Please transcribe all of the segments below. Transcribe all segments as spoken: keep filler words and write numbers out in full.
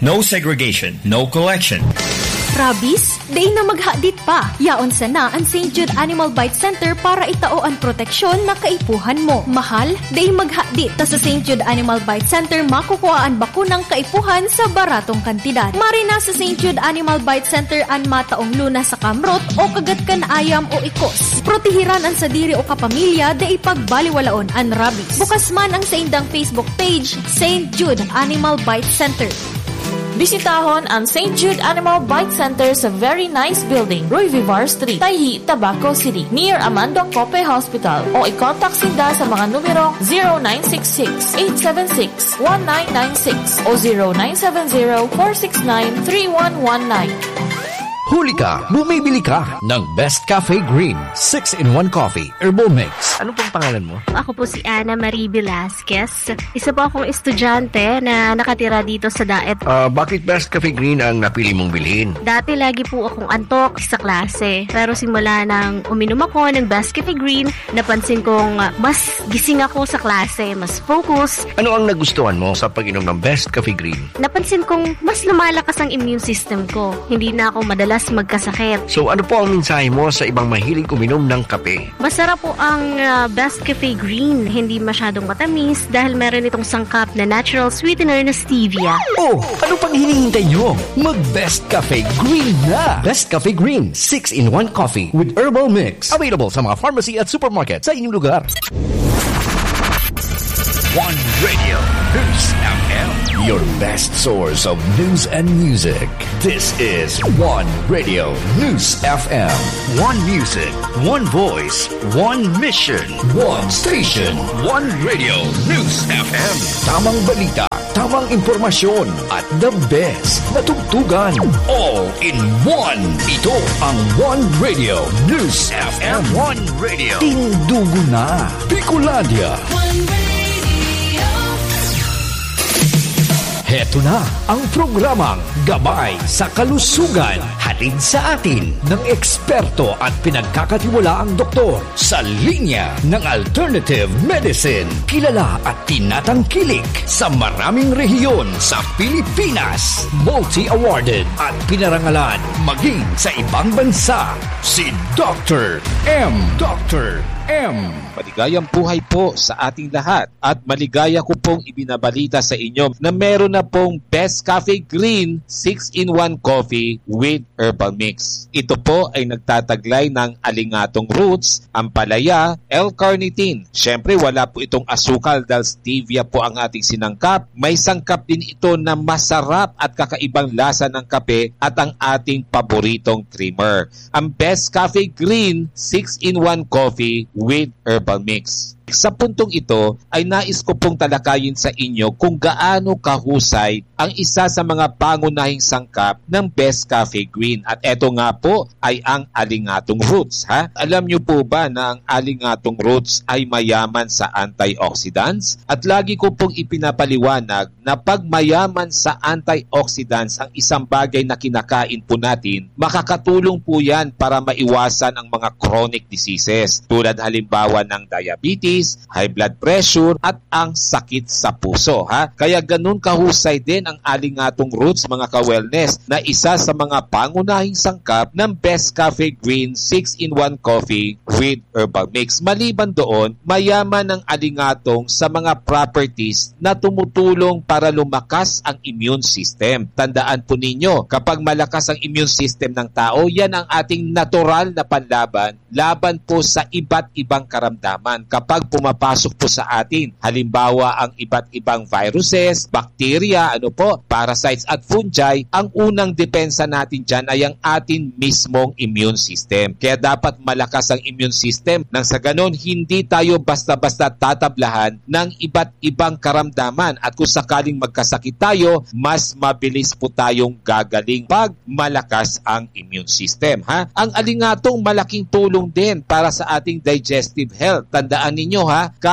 No segregation, no collection. Rabies? Day na maghadit pa. Yaon sana ang Saint Jude Animal Bite Center para itao ang proteksyon na kaipuhan mo. Mahal? Day maghadit. Ta sa Saint Jude Animal Bite Center makukuha ang bakunang kaipuhan sa baratong kantidad. Marina sa Saint Jude Animal Bite Center ang mataong luna sa kamrot o kagatkan ayam o ikos. Protehiran ang sadiri o kapamilya da ipagbaliwalaon ang rabies. Bukas man ang sa indang Facebook page, Saint Jude Animal Bite Center. Bisitahon ang Saint Jude Animal Bite Center sa very nice building, Roy Vivar Street, Tayhi, Tabaco City, near Amandong Cope Hospital. O i-contact sinda sa mga numero zero nine six six, eight seven six, one nine nine six o zero nine seven zero, four six nine, three one one nine. Huli ka, bumibili ka ng Best Cafe Green six in one Coffee Herbal Mix. Ano pong pangalan mo? Ako po si Ana Marie Velasquez. Isa po akong estudyante na nakatira dito sa Daet. Uh, bakit Best Cafe Green ang napili mong bilhin? Dati lagi po akong antok sa klase. Pero simula nang uminom ako ng Best Cafe Green, napansin kong mas gising ako sa klase, mas focus. Ano ang nagustuhan mo sa pag-inom ng Best Cafe Green? Napansin kong mas lumalakas ang immune system ko. Hindi na ako madalas magkasakit. So ano po ang mensahe mo sa ibang mahilig uminom ng kape? Masarap po ang uh, Best Cafe Green. Hindi masyadong matamis dahil meron itong sangkap na natural sweetener na stevia. Oh, ano pang hinihintay nyo? Mag-Best Cafe Green na! Best Cafe Green six in one Coffee with Herbal Mix. Available sa mga pharmacy at supermarket sa inyong lugar. One Radio News F M, your best source of news and music. This is One Radio News F M. One music, one voice, one mission, one station, One Radio News F M. Tamang balita, tamang impormasyon, at the best na tugtugan. All in one. Ito ang One Radio News F M. One Radio. Tindugo na. Bicolandia. One Radio. Heto na ang programang Gabay sa Kalusugan. Hatid sa atin ng eksperto at pinagkakatiwalaang doktor sa linya ng alternative medicine. Kilala at tinatangkilik sa maraming rehiyon sa Pilipinas. Multi-awarded at pinarangalan maging sa ibang bansa. Si Doctor M. Doctor M. Maligayang buhay po sa ating lahat at maligaya ko pong ibinabalita sa inyo na meron na pong Best Cafe Green six in one Coffee with Herbal Mix. Ito po ay nagtataglay ng alingatong roots, ampalaya, L-carnitine. Siyempre wala po itong asukal dahil stevia po ang ating sinangkap. May sangkap din ito na masarap at kakaibang lasa ng kape at ang ating paboritong creamer. Ang Best Cafe Green six in one Coffee with Herbal Mix. Sa puntong ito ay nais ko pong talakayin sa inyo kung gaano kahusay ang isa sa mga pangunahing sangkap ng Best Cafe Green. At eto nga po ay ang alingatong roots. Ha? Alam niyo po ba na ang alingatong roots ay mayaman sa antioxidants? At lagi ko pong ipinapaliwanag na pag mayaman sa antioxidants ang isang bagay na kinakain po natin, makakatulong po yan para maiwasan ang mga chronic diseases tulad halimbawa ng diabetes, high blood pressure at ang sakit sa puso. Ha? Kaya ganun kahusay din ang alingatong roots mga ka-wellness na isa sa mga pangunahing sangkap ng Best Cafe Green six in one Coffee with Herbal Mix. Maliban doon, mayaman ang alingatong sa mga properties na tumutulong para lumakas ang immune system. Tandaan po ninyo, kapag malakas ang immune system ng tao, yan ang ating natural na panlaban laban po sa iba't ibang karamdaman. Kapag pumapasok po sa atin, halimbawa ang iba't ibang viruses, bacteria, ano po, parasites at fungi, ang unang depensa natin dyan ay ang atin mismong immune system. Kaya dapat malakas ang immune system nang sa ganon hindi tayo basta-basta tatablahan ng iba't ibang karamdaman at kung sakaling magkasakit tayo, mas mabilis po tayong gagaling pag malakas ang immune system. Ha? Ang alingatong malaking tulong din para sa ating digestive health. Tandaan ninyo ha, kahit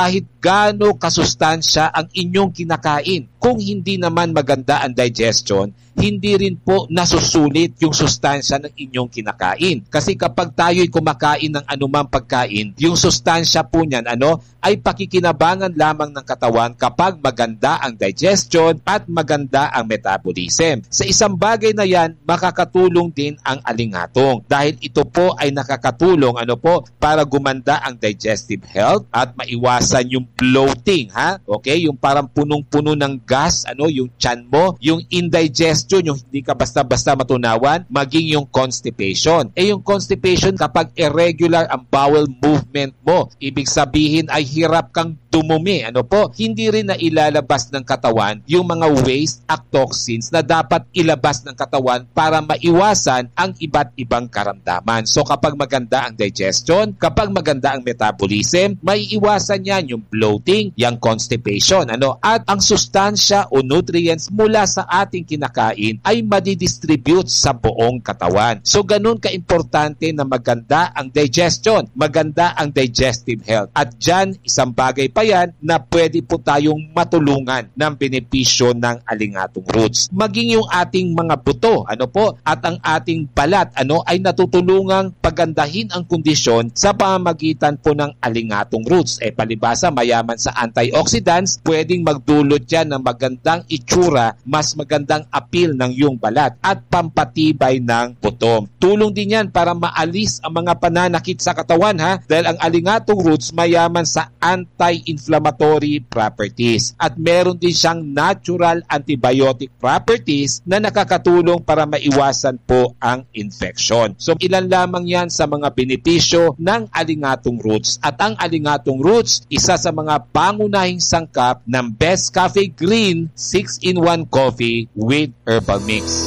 gaano kasustansya ang inyong kinakain. Kung hindi naman maganda ang digestion, hindi rin po nasusulit yung sustansya ng inyong kinakain. Kasi kapag tayo'y kumakain ng anumang pagkain, yung sustansya po niyan ano, ay pakikinabangan lamang ng katawan kapag maganda ang digestion at maganda ang metabolism. Sa isang bagay na yan, makakatulong din ang alingatong. Dahil ito po ay nakakatulong ano po, para gumanda ang digestive health at maiwasan yung bloating. Ha? Okay? Yung parang punong-puno ng gas, ano, yung tiyan mo, yung indigestion, yung hindi ka basta-basta matunawan, maging yung constipation. Eh yung constipation kapag irregular ang bowel movement mo, ibig sabihin ay hirap kang dumumi. Ano po? Hindi rin na ilalabas ng katawan yung mga waste at toxins na dapat ilabas ng katawan para maiwasan ang iba't ibang karamdaman. So kapag maganda ang digestion, kapag maganda ang metabolism, may iwasan yan yung bloating, yung constipation. Ano? At ang sustansya o nutrients mula sa ating kinakain ay madidistribute sa buong katawan. So ganun ka-importante na maganda ang digestion, maganda ang digestive health. At dyan, isang bagay pa yan na pwede po tayong matulungan ng benepisyo ng alingatong roots. Maging yung ating mga buto, ano po, at ang ating balat, ano, ay natutulungang pagandahin ang kondisyon sa pamamagitan po ng alingatong roots. Eh palibasa, mayaman sa antioxidants, pwedeng magdulot yan ng magandang itsura, mas magandang appeal ng iyong balat at pampatibay ng buto. Tulong din yan para maalis ang mga pananakit sa katawan, ha, dahil ang alingatong roots mayaman sa anti-inflammatory properties at meron din siyang natural antibiotic properties na nakakatulong para maiwasan po ang infection. So ilan lamang yan sa mga benepisyo ng alingatong roots. At ang alingatong roots, isa sa mga pangunahing sangkap ng Best Cafe Green six in one Coffee with Herbal Mix.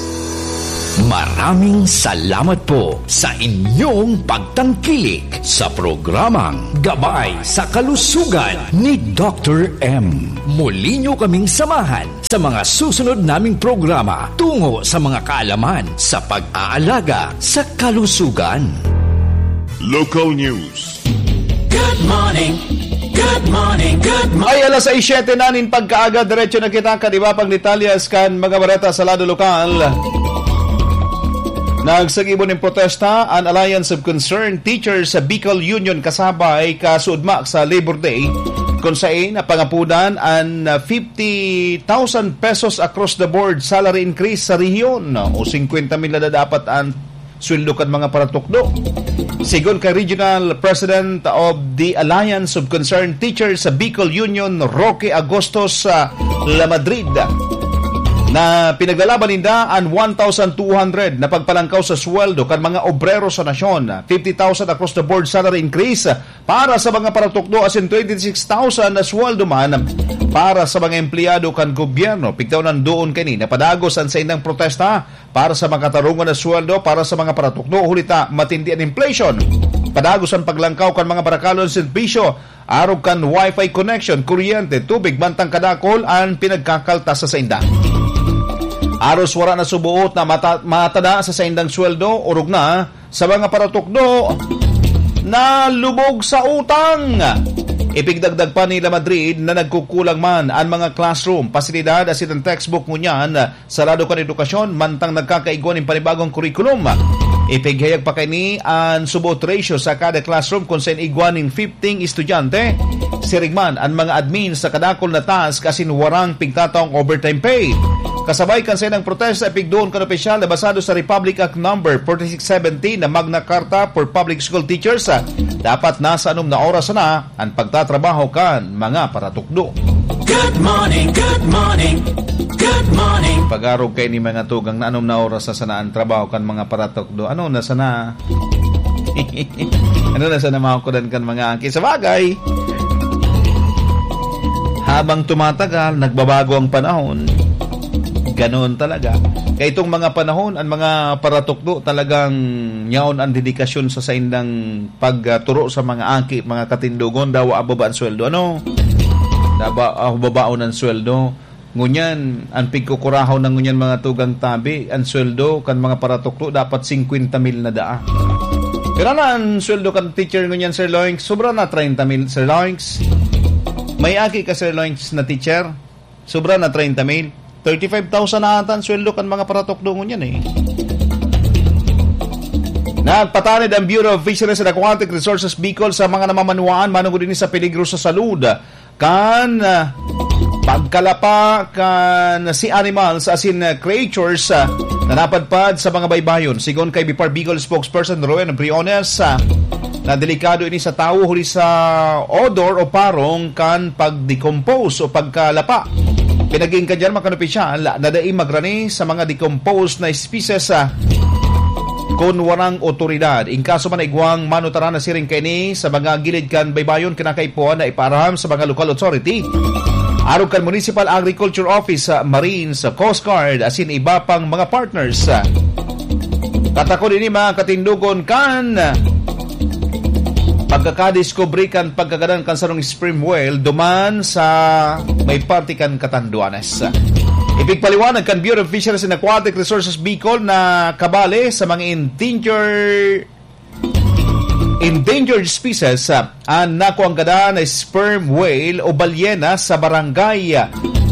Maraming salamat po sa inyong pagtangkilik sa programang Gabay sa Kalusugan ni Doctor M. Muli niyo kaming samahan sa mga susunod naming programa tungo sa mga kaalaman sa pag-aalaga sa kalusugan. Local News. Good morning. Good morning, good morning. Ay alas ay siyete na nin pagkaaga, diretso na kita kadibapag ni Talias kan mga bareta sa lado lokal. Nagsagibon ng protesta ang Alliance of Concerned Teachers sa Bicol Union kasabay kasuudmak sa Labor Day kung saan napangapunan ang fifty thousand pesos across the board salary increase sa rehiyon o fifty mil na dapat ang sweldo kan mga paratukdo. Sigon kay Regional President of the Alliance of Concerned Teachers sa Bicol Union, Roque Agostos sa La Madrid, na pinaglalaban ninda ang one thousand two hundred na pagpalangkaw sa sweldo kan mga obrero sa nasyon, fifty thousand across the board salary increase para sa mga paratukdo as in twenty-six thousand na sweldo man para sa mga empleyado kan gobyerno. Pigtaw ng doon kini napadagos ang sa indang protesta para sa mga katarungan na sweldo para sa mga paratukdo hulita matindi ang inflation. Padagos ang paglangkaw kan mga barakalon serbisyo arog kan wifi connection, kuryente, tubig, bantang kadakol ang pinagkakaltas sa inda. Aros wara na subuot na mata, matada sa saindang sweldo urog na sa mga paratukdo na lubog sa utang. Ipigdagdag pa nila Madrid na nagkukulang man ang mga classroom, pasilidad at ang textbook ngunyan sa lado kan edukasyon mantang nagkakaiguan ng panibagong kurikulum. Ipighayag pa kay ni ang subot ratio sa kada classroom kung saan iguaning fifteen estudyante. Sirigman ang mga admin sa kadakol na task asin warang pigtatong overtime pay. Kasabay kan sa ng protesta ipigdoon kan opisyal na basado sa Republic Act number forty-six seventeen na Magna Carta for Public School Teachers. Dapat nasa anum na oras na ang pagtatrabaho kan mga paratukdo. Good morning, good morning, good morning. Pagarog kay ni mga tugang na anum na oras na sana ang trabaho kan mga paratukdo. Ano na sana? Ano na sana makukudan kan mga angki? Sa bagay, habang tumatagal, nagbabago ang panahon. Ganoon talaga. Kaya itong mga panahon, ang mga paratukdo talagang nyaon ang dedikasyon sa saindang pagturo sa mga angki, mga katindugon, daw ababa ang sweldo. Ano? Dawa ababaon ang sweldo. Ngunyan, ang pigkukurahaw ng ngunyan mga tugang tabi, ang sweldo kan mga paratukdo dapat fifty mil na daa. Pero na ang sweldo kan teacher ngunyan, Sir Loinks? Sobra na thirty mil, Sir Loinks. May aki kasi lunch na teacher, sobra na thirty mil. thirty-five thousand na atan, sweldo kan mga paratok doon yan eh. Nagpatanid ang Bureau of Fisheries and Aquatic Resources Bicol sa mga namamanuan manungod din sa peligro sa salud kan uh, pagkalapa kan si animals as in uh, creatures uh, na napadpad sa mga baybayon. Sigon kay Bipar Bicol spokesperson Rowan Briones, uh, na delikado ini sa tao huli sa odor o parong kan pag-decompose o pagkalapa. Pinaging ka dyan mga kanopisyal na daing magrani sa mga decomposed na species uh, kung warang otoridad. In kaso man igwang manutaran na siring kaini sa mga gilid kan baybayon kinakaipuan na iparaham sa mga local authority. Arog kan Municipal Agriculture Office, uh, Marines, uh, Coast Guard, asin iba pang mga partners. Uh, katakon ini mga katindugon kan uh, pagkakadiscovery kan pagkagadan kan sarong sperm whale duman sa may party kan Catanduanes. Ipigpaliwanag kan Bureau of Fisheries and Aquatic Resources Bicol na kabale sa mga endangered endangered species uh, ang nakuanggada na sperm whale o balyena sa barangay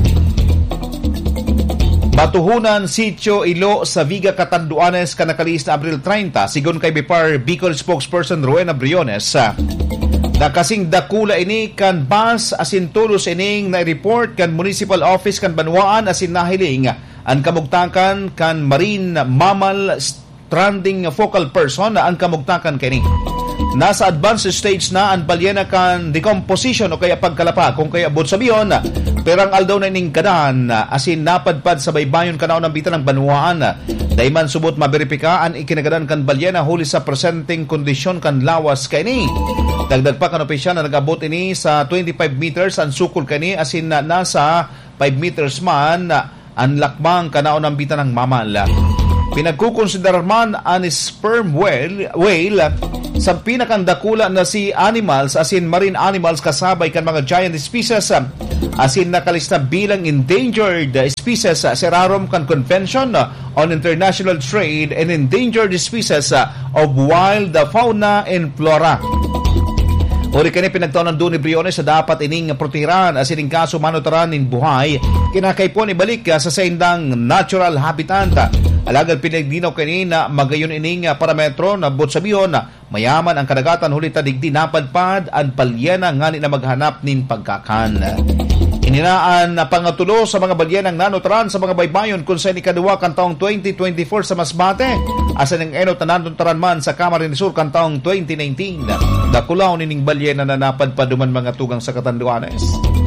Batuhunan, Sitio, Ilo, sa Viga, Catanduanes, kanakalis na Abril thirty, sigon kay Bipar Bicol spokesperson Rowena Briones. Nakasing dakula ini kan bas asin tulos ining na report kan Municipal Office kan Banwaan asin nahiling ang kamugtakan kan Marine Mammal Stranding Focal Person na ang kamugtakan kini. Nasa advanced stage na ang balyena kan decomposition o kaya pagkalapa kung kaya abot sabiyon perang aldaw na ining kadan asin napadpad sa baybayon kanaon ng bitan ng Banwaan dayman subot maberipika ang ikinagadan kan balyena huli sa presenting kondisyon kan lawas kini. Dagdag pa kan opisyal na nag-abot ini sa twenty-five meters ang sukol kini asin na nasa five meters man ang lakbang kanaon ng bitan ng mamal. Pinagkukonsiderar man ang sperm whale, whale sa pinakandakula na si animals asin marine animals kasabay kan mga giant species asin nakalista bilang endangered species sa Serarom kan Convention on International Trade and Endangered Species of Wild Fauna and Flora. Uri kani pinagtaunan doon ni Briones sa dapat ining protehiran as ining kaso manutaran in buhay kinakaipon ibalik sa saindang natural habitat. Alagad pinagdinaw kani na magayon ining parametro na bot sabiyon na mayaman ang kadagatan huli tadigdi napadpad ang balyena ngani na maghanap nin pagkakan. Ininaan na pangatulo sa mga balyenang nanutaran sa mga baybayon kung sa ikaduwa kan taong twenty twenty-four sa Masbate asa ng enot na nanutaran man sa Camarines Sur kan taong twenty nineteen. Dakulaw nining balyena na napadpaduman mga tugang sa Catanduanes.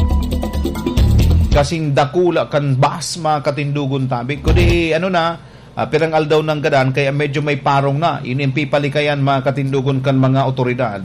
Kasing dakula kan basma katindugon tabi kundi ano na Uh, pirang aldaw ng gadan kaya medyo may parong na inimpi palikayan mga katindugon kan mga otoridad.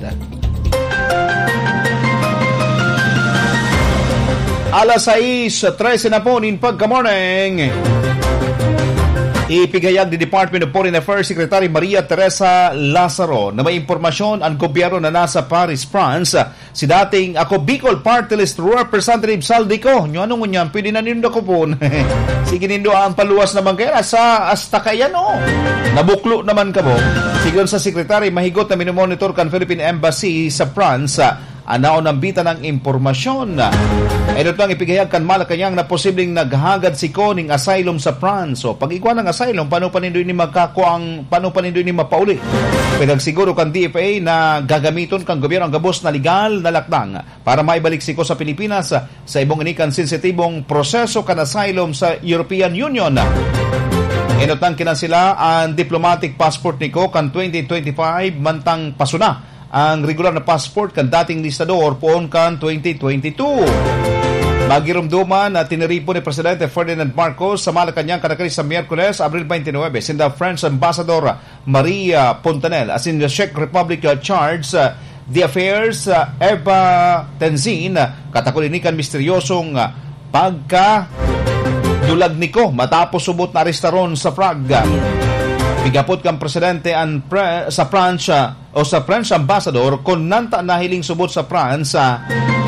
Alas sais, trese na po nin pagka-morning. Ipigayag ni Department of Foreign Affairs Secretary Maria Teresa Lazaro na may impormasyon ang gobyerno na nasa Paris, France si dating ako Bicol Party List Representative Saldico. Nyo anong ngunyan, pwede na nindo ko po. Sige nindo ang paluwas naman kaya sa hasta kayan o. Nabuklo naman ka po. Sigon sa Secretary, mahigot na minomonitor kan Philippine Embassy sa France anaon ang bita ng impormasyon. Ito lang ipigayag kan Malacanang na posibleng naghagad si Koning asylum sa France. So, pag ikuha ng asylum, paano pa nindo ni magkakuang, paano pa nindo ni mapauli? Pinagsiguro kan D F A na gagamiton kang gobyerno ang gabos na legal na lakdang para maibalik si ko sa Pilipinas sa ibong inikan sensitibong proseso kan asylum sa European Union. Inutang kinan sila ang diplomatic passport ni ko kan twenty twenty-five mantang pasuna ang regular na passport kan dating listador poon kan twenty twenty-two. Magirumduman na tiniripo ni Presidente Ferdinand Marcos sa Malacanang kanakalis sa Miyerkules, Abril twenty-nine, sinda French Ambassador Maria Pontanel as in the Czech Republic uh, charged uh, the affairs uh, Eva Tenzin uh, katakulinikan misteryosong uh, pagka dulag niko matapos subot na aristaron sa Prague. Bigapot kang presidente ang pre, sa France uh, o sa French Ambassador kung nanta nahiling subot sa France uh,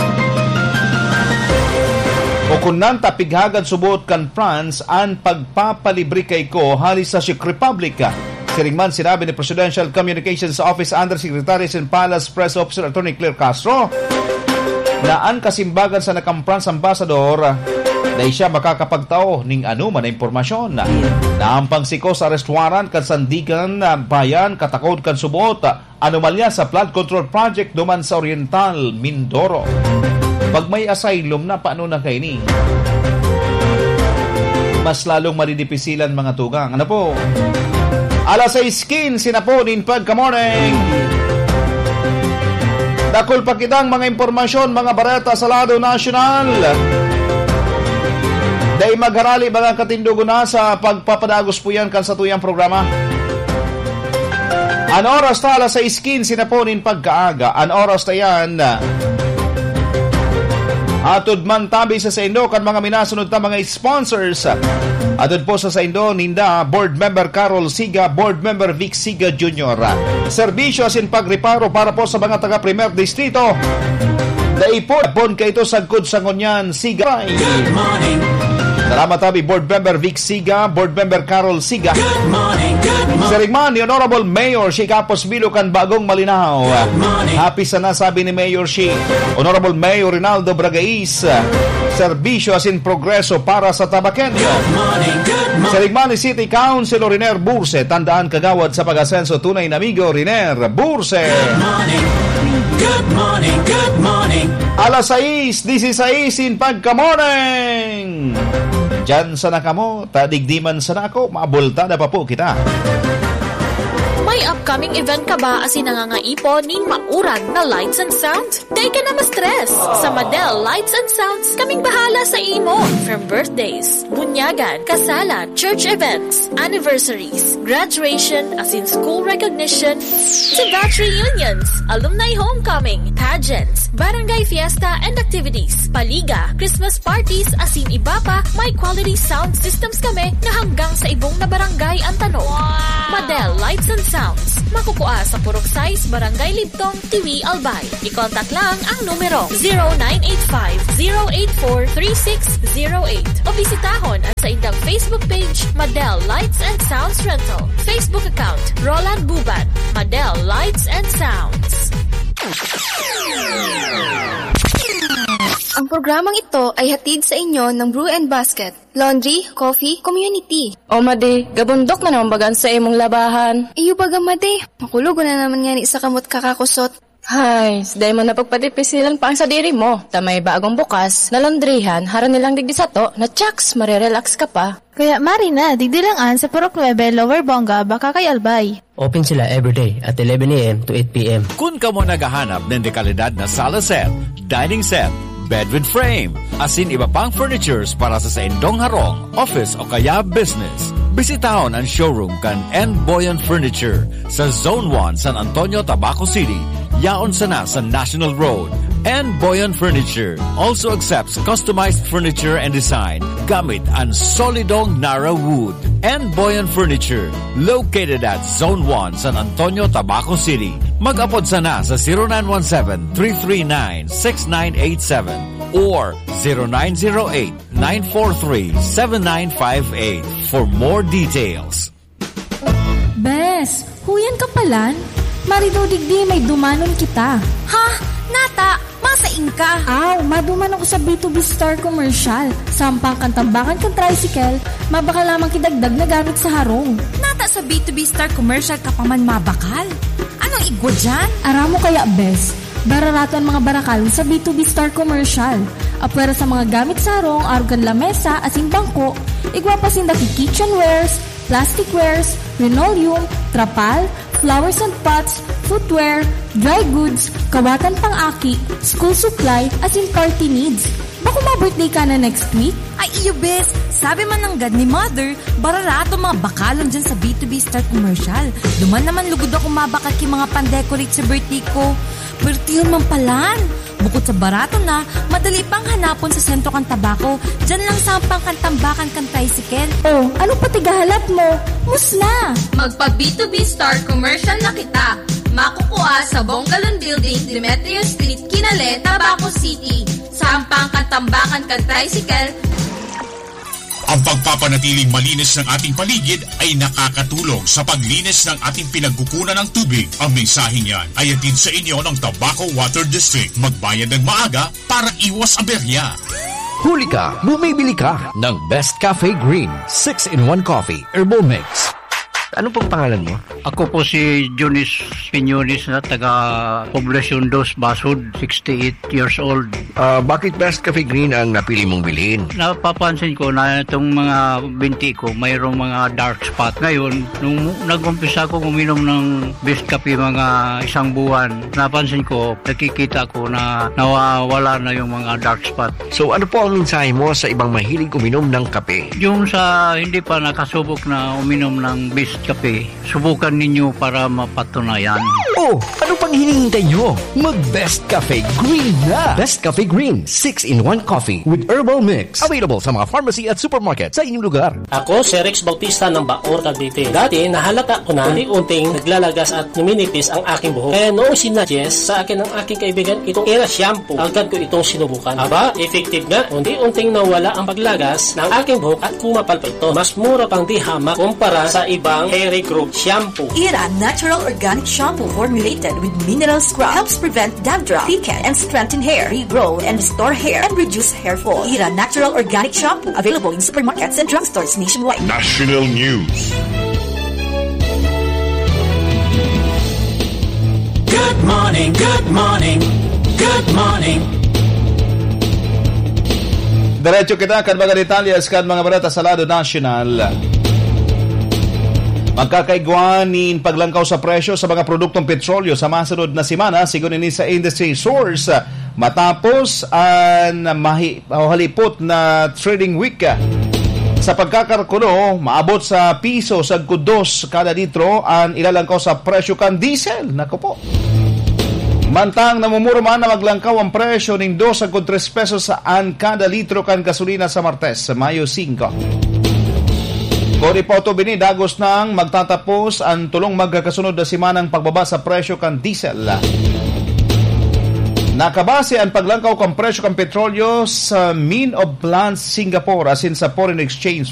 o kung nanta pighagad subot kan France ang pagpapalibre kay ko halis sa Czech Republic. Siringman sinabi ni Presidential Communications Office Undersecretary and Palace Press Officer Attorney Claire Castro Naan kasimbagan sa Nakampran's Ambassador dahil siya makakapagtao ning ano man na impormasyon. Naampang siko sa restaurant kan Sandigan Bayan katakod kan subot anomalya sa flood control project duman sa Oriental Mindoro. Pag may asylum na paano na kayo ni? Mas lalong maridipisilan mga tugang. Ano po? Alas seis quince na po din pagka-morning. Dakol pa kitang mga impormasyon, mga bareta sa lado nasyonal. Dahil magharali mga katindugo na sa pagpapadagos po yan kan sa tuyang programa. An oras ta alas seis quince na po din pagkaaga. An oras ta yan. Atod man tabi sa Saindo kan mga minasunod ta mga sponsors. Atod po sa Saindo ninda Board Member Carol Siga, Board Member Vic Siga Junior Serbisyo asin pagreparo para po sa mga taga Primer Distrito. Daipon pon kay ito sagkod sa ngunyan Siga. Good morning. Salamat tabi Board Member Vic Siga, Board Member Carol Siga. Good morning, good morning. Sarigman ni Honorable Mayor Shi Capos Bilucan Bagong Malinaw. Happy sa nasabi ni Mayor Shi. Honorable Mayor Rinaldo Bragais. Serbisyo asin progreso para sa Tabaqueño. Sarigman ni City Councilor Riner Burse. Tandaan kagawad sa pag-asenso tunay na amigo Riner Burse. Good morning. Good morning, good morning. Alas sais, disisays in pagka-morning. Diyan sa nakamo, tadigdiman sa nako, maabulta na pa po kita. May upcoming event ka ba asin nangangaipo ning maurag na lights and sounds? Day ka na ma-stress. Sa Madel Lights and Sounds, kaming bahala sa imo. From birthdays, bunyagan, kasalan, church events, anniversaries, graduation, asin school recognition, to batch reunions, alumni homecoming, pageants, barangay fiesta and activities, paliga, Christmas parties, asin iba pa, may quality sound systems kami na hanggang sa ibong na barangay ang tanong. Wow! Madel Lights and Sounds. Makukuha sa Purok Size, Barangay Libtong, Tiwi, Albay. I-contact lang ang numero zero nine eight five, zero eight four, three six zero eight o bisitahon at sa indang Facebook page, Madel Lights and Sounds Rental. Facebook account, Roland Buban, Madel Lights and Sounds. Ang programang ito ay hatid sa inyo ng Brew and Basket, Laundry, Coffee, Community. O madi, gabundok na naman bagan sa imong labahan. Iyo baga madi, makulugo na naman nga ni sa kamot kakakusot. Hay, siday mo na pagpadipisilan pa ang sa diri mo. Tamay bagong bukas, na laundryhan, haran nilang digdi sa to, na tiyaks, marirelax ka pa. Kaya mari na, digdilangan sa Purok nueve, Lower Bonga, baka kay Albay. Open sila everyday at eleven a.m. to eight p.m. Kung ka mo naghahanap ng dekalidad na sala set, dining set, bed with frame, asin iba pang furnitures para sa saindong harong, office o kaya business. Bisitahon ang showroom kan N. Boyan Furniture sa Zone one, San Antonio, Tabaco City. Yaon sana sa National Road. N. Boyan Furniture also accepts customized furniture and design gamit ang solidong Nara wood. N. Boyan Furniture located at Zone one, San Antonio, Tabaco City. Mag-apod sana sa zero nine one seven, three three nine, six nine eight seven or zero nine zero eight, nine four three, seven nine five eight for more details. Bes, huyan ka palan? Maridodigdi may dumanon kita. Ha? Nata, masaing ka. Aw, maduman ako sa B two B Star Commercial. Sampang kantambakan kang tricycle, mabaka lamang kidagdag na gamit sa harong. Nata sa B two B Star Commercial ka pa man mabakal. Anong igwa dyan? Aramo kaya, bes. Bararato ang mga barakal sa B two B Star Commercial. Apwera sa mga gamit sa harong, argan lamesa, asing bangko, igwa pa sindaki kitchenwares, plasticwares, linoleum, trapal, flowers and pots, footwear, dry goods, kawatan pang-aki, school supply, as in party needs. Bako ma-birthday ka na next week? Ay iyo, bes. Sabi man ng God ni Mother, bararato mga bakalan dyan sa B two B Star Commercial. Duman naman lugod ako mabakal ki mga pandecorate sa birthday ko. Birthday yun man palan. Bukod sa barato na, madali pang hanapon sa sentro kang Tabaco. Diyan lang sampang kang tambakan kang tricycle. Oh, ano pati gahalap mo? Musna! Magpa B two B Star Commercial na kita. Makukuha sa Bonggalon Building, Demetrio Street, Kinale, Tabaco City. Sampang kang tambakan kang tricycle. Ang pagpapanatiling malinis ng ating paligid ay nakakatulong sa paglinis ng ating pinagkukunan ng tubig. Ang mensaheng yan ay hatid sa inyo ng Tabaco Water District. Magbayad ng maaga para iwas aberya. Huli ka, bumibili ka ng Best Cafe Green six in one Coffee Herbal Mix. Ano pong pangalan mo? Ako po si Jonis Piñones na taga Poblacion dos, Basud, sixty-eight years old. Uh, bakit Best Cafe Green ang napili mong bilhin? Napapansin ko na itong mga binti ko mayroong mga dark spot. Ngayon, nung nag-umpisa ko uminom ng Best Cafe mga isang buwan, napansin ko, nakikita ko na nawawala na yung mga dark spot. So ano po ang mensahe mo sa ibang mahilig uminom ng kape? Yung sa hindi pa nakasubok na uminom ng Best Cafe, subukan ninyo para mapatunayan. Oh, ano pang hinihintay nyo? Mag-Best Cafe Green na! Best Cafe Green six in one Coffee with Herbal Mix. Available sa mga pharmacy at supermarket sa inyong lugar. Ako si Rex Bautista ng Baor, Cavite. Dati, nahalata ko na unti-unting naglalagas at numinipis ang aking buhok. Kaya noong sinuggest sa akin ng aking kaibigan itong Era Shampoo, agad ko itong sinubukan. Aba, effective nga. Unti-unting nawala ang paglagas ng aking buhok at kumapal pa ito. Mas mura pang di hamak kumpara sa ibang hair growth shampoo. Era Natural Organic Shampoo formulated with mineral scrub helps prevent dandruff, thicken, and strengthen hair, regrow, and restore hair, and reduce hair fall. Era Natural Organic Shampoo, available in supermarkets and drugstores nationwide. National News. Good morning, good morning, good morning. Diretso kita kan mga detalyas kan mga balita sa lado national. Magkakaigwanin paglangkaw sa presyo sa mga produktong petrolyo sa masunod na semana sigon ini sa industry source matapos ang mahalipot na trading week. Sa pagkakarkulo, maabot sa piso sa kudos kada litro ang ilalangkaw sa presyo kan diesel. Nako po. Mantang namumuro man na maglangkaw ang presyo ng two sa three pesos ang kada litro kan gasolina sa Martes, Mayo five. Kung ipoto bini, dagos nang magtatapos ang tulong magkakasunod na simanang pagbaba sa presyo kan diesel. Nakabase ang paglangkaw kan presyo kan petrolyo sa Min of Plants Singapore asin sa foreign exchange